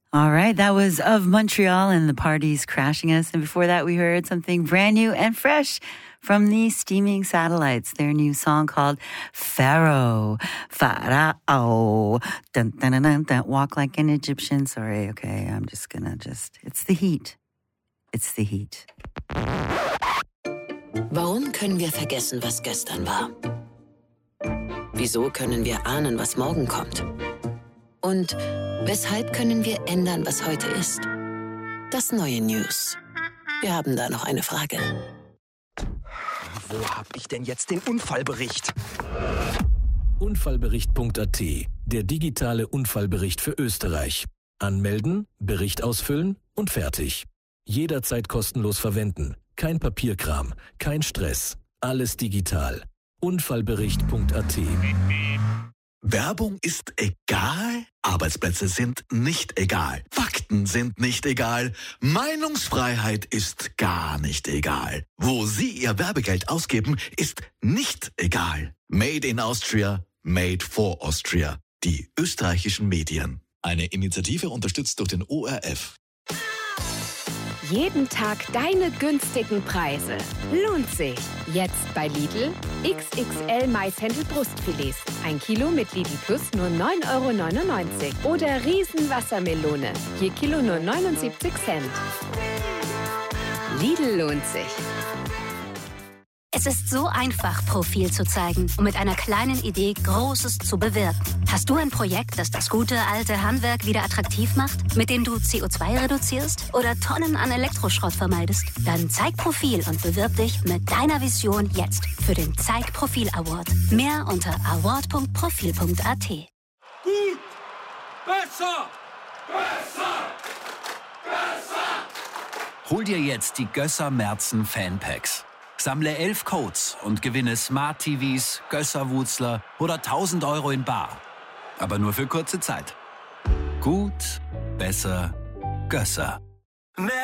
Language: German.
All right, that was Of Montreal and The Parties Crashing Us. And before that, we heard something brand new and fresh from the Steaming Satellites, their new song called Pharaoh. Pharaoh. Dun, dun, dun, dun, dun. Walk like an Egyptian. Sorry, okay, I'm just gonna it's the heat. It's the heat. Warum können wir vergessen, was gestern war? Wieso können wir ahnen, was morgen kommt? Und weshalb können wir ändern, was heute ist? Das neue News. Wir haben da noch eine Frage. Wo hab ich denn jetzt den Unfallbericht? Unfallbericht.at, der digitale Unfallbericht für Österreich. Anmelden, Bericht ausfüllen und fertig. Jederzeit kostenlos verwenden. Kein Papierkram, kein Stress. Alles digital. Unfallbericht.at. Werbung ist egal, Arbeitsplätze sind nicht egal, Fakten sind nicht egal, Meinungsfreiheit ist gar nicht egal. Wo Sie Ihr Werbegeld ausgeben, ist nicht egal. Made in Austria, made for Austria. Die österreichischen Medien. Eine Initiative unterstützt durch den ORF. Jeden Tag deine günstigen Preise. Lohnt sich. Jetzt bei Lidl XXL Maishändel Brustfilets. 1 Kilo mit Lidl Plus nur 9,99 €. Oder Riesenwassermelone. Je Kilo nur 79 Cent. Lidl lohnt sich. Es ist so einfach, Profil zu zeigen und mit einer kleinen Idee Großes zu bewirken. Hast du ein Projekt, das das gute alte Handwerk wieder attraktiv macht, mit dem du CO2 reduzierst oder Tonnen an Elektroschrott vermeidest? Dann zeig Profil und bewirb dich mit deiner Vision jetzt für den Zeig Profil Award. Mehr unter award.profil.at. Gut! Besser! Besser! Besser! Hol dir jetzt die Gösser Merzen Fanpacks. Sammle 11 Codes und gewinne Smart TVs, Gösser-Wutzler oder 1.000 € in bar. Aber nur für kurze Zeit. Gut, besser, Gösser.